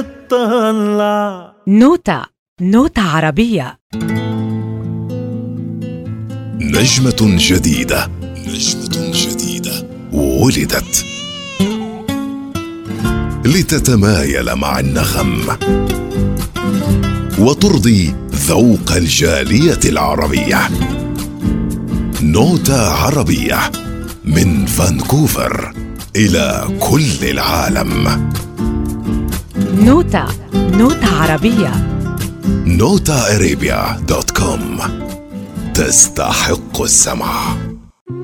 طلع نوتة. نوتة عربية. نجمة جديدة. نجمة جديدة ولدت لتتمايل مع النغم وترضي ذوق الجالية العربية. نوتة عربية من فانكوفر إلى كل العالم. نوتة. نوتة عربية. NotaArabia.com تستحق السمع.